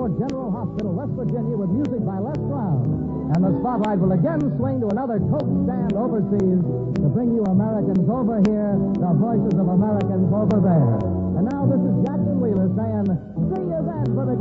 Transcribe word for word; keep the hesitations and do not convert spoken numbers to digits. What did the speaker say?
Ford General Hospital, West Virginia, with music by Les Brown. And the spotlight will again swing to another Coke stand overseas to bring you Americans over here, the voices of Americans over there. And now this is Jackson Wheeler saying, see you then for the